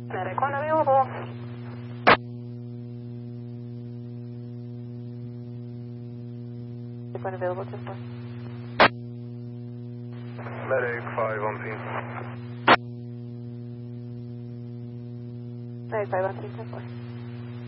Medic 1 available. Medic 1 available, 10-4. Medic 5 on scene. Medic 5 on scene, 10-4.